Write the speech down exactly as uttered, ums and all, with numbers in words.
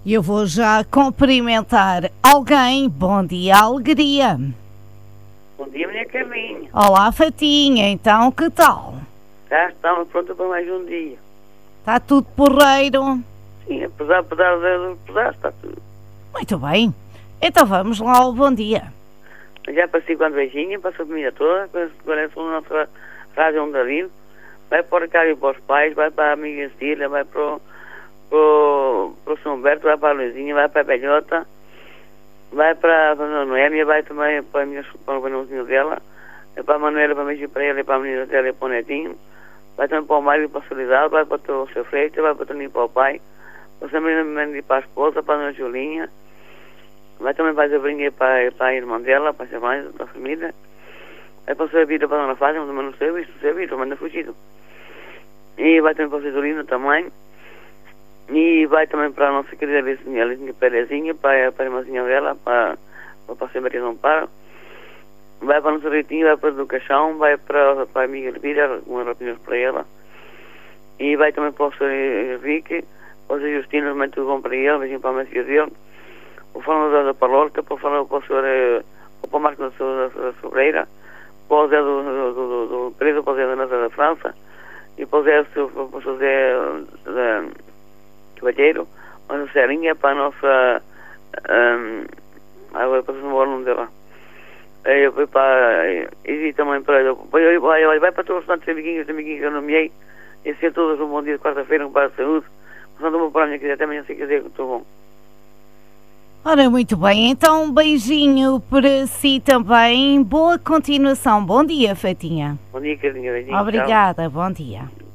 E eu vou já cumprimentar alguém. Bom dia, alegria. Bom dia, minha Carlinha. Olá, Fatinha. Então, que tal? Já estamos prontos para mais um dia. Está tudo porreiro? Sim, apesar, apesar, de- apesar, está tudo. Muito bem. Então vamos lá ao bom dia. Já passei com a beijinha, passou a família toda, agora é a nossa rádio onde vivo. Vai para o Ricardo e para os pais, vai para a amiga Cília, vai para o, para o, para o São Humberto, vai para a Luizinha, vai para a Belhota, vai para a Dona Noémia, vai também para, a minha, para o banãozinho dela, é para a Manuela, para a Mexer para ela, para a menina dela e para o netinho, vai também para o Mário e para a Solidade, vai para o seu Freitas, vai para o Toninho para o pai, vai também para a esposa, para a Dona Julinha, vai também para a Zabrinha para, para a irmã dela, para as irmãs da família, vai para a sua vida, para a Dona Fátima, também não sei visto, sei visto, mas não fugido. E vai também para a Cedolina também. E vai também para a nossa querida vizinha, Lizinha Perezinha, para, para a irmãzinha dela, para, para a Pastor Maria Não Para. Vai para a nossa Ritinha, vai para o do Caixão, vai para, para a amiga Elvira, com rapinhas para ela. E vai também para o senhor Henrique, para o senhor Justino, também tudo bom para ele, beijinho para a Macia dele. O Fernando da Palorca, para o para o senhor, para o Marco da, da, da Sobreira, para o Zé do, do, do, do Pedro, para o Zé da Nasa da França. E para o Zé, para o José da Cavalheiro, a nossa Serinha, para a nossa. Um, agora para o nome dela. Eu fui para. E também para. Vai, vai, vai para todos os tantos amiguinhos e amiguinhos que eu nomeei. E ser todos um bom dia de quarta-feira, um para a saúde. Portanto, vou para a minha querida, até amanhã se quiser, que estou bom. Ora, muito bem. Então, um beijinho para si também. Boa continuação. Bom dia, Fatinha. Bom dia, Carlinha. Beijinho. Obrigada. Bom dia.